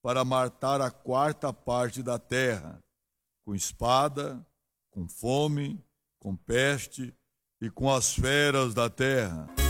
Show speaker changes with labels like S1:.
S1: para matar a quarta parte da terra, com espada, com fome, com peste e com as feras da terra.